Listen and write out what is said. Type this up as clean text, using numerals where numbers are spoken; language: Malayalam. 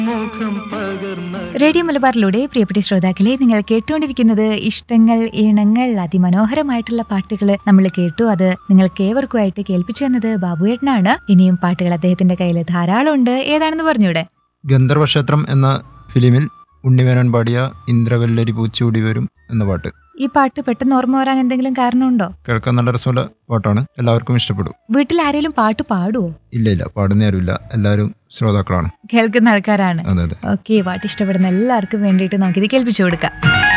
റേഡിയോ മലബാറിലൂടെ പ്രിയപ്പെട്ട ശ്രോതാക്കളെ, നിങ്ങൾ കേട്ടുകൊണ്ടിരിക്കുന്നത് ഇഷ്ടങ്ങൾ ഈണങ്ങൾ. അതിമനോഹരമായിട്ടുള്ള പാട്ടുകൾ നമ്മൾ കേട്ടു. അത് നിങ്ങൾക്ക് ഏവർക്കുമായിട്ട് കേൾപ്പിച്ചു തന്നത് ബാബുയേട്ടനാണ്. ഇനിയും പാട്ടുകൾ അദ്ദേഹത്തിന്റെ കയ്യിൽ ധാരാളം ഉണ്ട്. ഏതാണെന്ന് പറഞ്ഞൂടെ? ഗന്ധർവക്ഷേത്രം എന്ന ഫിലിമിൽ ഉണ്ണിമേനോൻ പാടിയ ഇന്ദ്രവല്ലരി പൂച്ചൂടി വരും എന്ന പാട്ട്. ഈ പാട്ട് പെട്ടെന്ന് ഓർമ്മ വരാൻ എന്തെങ്കിലും കാരണമുണ്ടോ? കേൾക്കാൻ നല്ല രസമുള്ള പാട്ടാണ്, എല്ലാവർക്കും ഇഷ്ടപ്പെടും. വീട്ടിൽ ആരെങ്കിലും പാട്ട് പാടുവോ? ഇല്ല, പാടുന്ന ആരുമില്ല, എല്ലാവരും ശ്രോതാക്കളാണ്, കേൾക്കുന്ന ആൾക്കാരാണ്. അതെ. ഓക്കെ, പാട്ട് ഇഷ്ടപ്പെടുന്ന എല്ലാവർക്കും വേണ്ടിയിട്ട് നമുക്കിത് കേൾപ്പിച്ചു കൊടുക്കാം.